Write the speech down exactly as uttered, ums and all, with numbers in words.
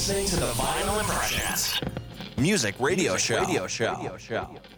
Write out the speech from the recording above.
listening to the Vinyl Impressions Music Radio Music Show. Radio Show.